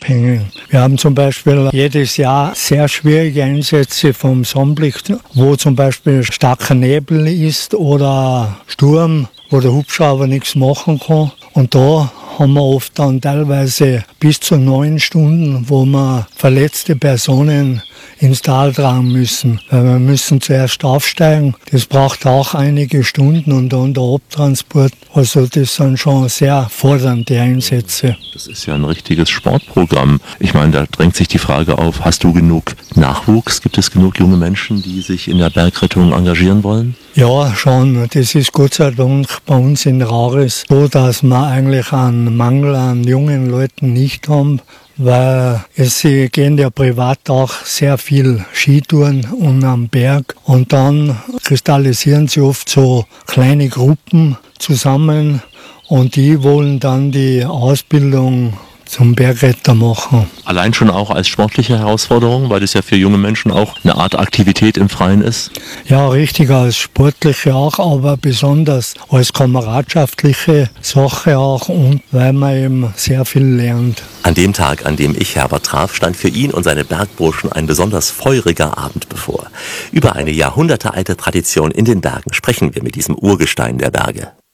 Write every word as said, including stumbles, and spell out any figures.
abhängen. Wir haben zum Beispiel jedes Jahr sehr schwierige Einsätze vom Sonnenblick, wo zum Beispiel starker Nebel ist oder Sturm, wo der Hubschrauber nichts machen kann. Und da haben wir oft dann teilweise bis zu neun Stunden, wo wir verletzte Personen ins Tal tragen müssen. Weil wir müssen zuerst aufsteigen. Das braucht auch einige Stunden und dann der Abtransport. Also das sind schon sehr fordernde Einsätze. Das ist ja ein richtiges Sportprogramm. Ich meine, da drängt sich die Frage auf, hast du genug Nachwuchs? Gibt es genug junge Menschen, die sich in der Bergrettung engagieren wollen? Ja, schon. Das ist Gott sei Dank bei uns in Rares so, dass wir eigentlich einen Mangel an jungen Leuten nicht haben, weil es gehen ja privat auch sehr viel Skitouren und am Berg und dann kristallisieren sie oft so kleine Gruppen zusammen und die wollen dann die Ausbildung zum Bergretter machen. Allein schon auch als sportliche Herausforderung, weil das ja für junge Menschen auch eine Art Aktivität im Freien ist? Ja, richtig, als sportliche auch, aber besonders als kameradschaftliche Sache auch und weil man eben sehr viel lernt. An dem Tag, an dem ich Herbert traf, stand für ihn und seine Bergburschen ein besonders feuriger Abend bevor. Über eine jahrhundertealte Tradition in den Bergen sprechen wir mit diesem Urgestein der Berge.